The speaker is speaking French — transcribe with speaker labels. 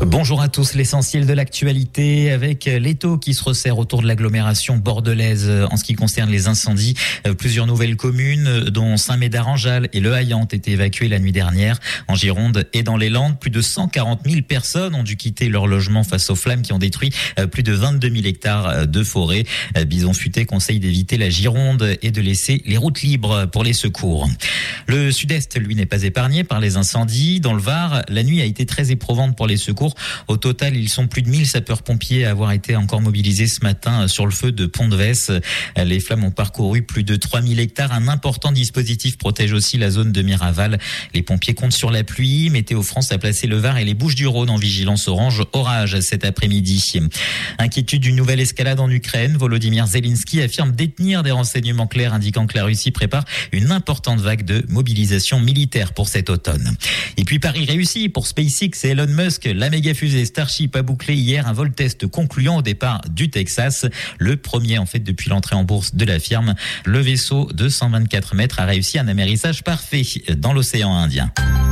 Speaker 1: Bonjour à tous, l'essentiel de l'actualité avec les taux qui se resserrent autour de l'agglomération bordelaise en ce qui concerne les incendies. Plusieurs nouvelles communes dont Saint-Médard-en-Jalles et Le Haillan ont été évacuées la nuit dernière. En Gironde et dans les Landes, plus de 140 000 personnes ont dû quitter leur logement face aux flammes qui ont détruit plus de 22 000 hectares de forêt. Bison Futé conseille d'éviter la Gironde et de laisser les routes libres pour les secours. Le sud-est, lui, n'est pas épargné par les incendies. Dans le Var, la nuit a été très éprouvante pour les secours. Au total, ils sont plus de 1000 sapeurs-pompiers à avoir été encore mobilisés ce matin sur le feu de Pont-de-Vesse. Les flammes ont parcouru plus de 3000 hectares. Un important dispositif protège aussi la zone de Miraval. Les pompiers comptent sur la pluie. Météo France a placé le Var et les Bouches-du-Rhône en vigilance orange orage cet après-midi. Inquiétude d'une nouvelle escalade en Ukraine. Volodymyr Zelensky affirme détenir des renseignements clairs indiquant que la Russie prépare une importante vague de mobilisation militaire pour cet automne. Et puis Paris réussi pour SpaceX et Elon Musk. La méga fusée Starship a bouclé hier un vol test concluant au départ du Texas. Le premier en fait depuis l'entrée en bourse de la firme. Le vaisseau de 124 mètres a réussi un amérissage parfait dans l'océan Indien.